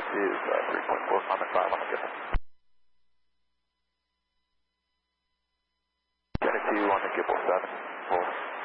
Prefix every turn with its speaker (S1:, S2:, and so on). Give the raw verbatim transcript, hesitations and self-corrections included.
S1: is uh, three point four, I'm at five on the gimbal. Kennedy two on the gimbal, seven, four.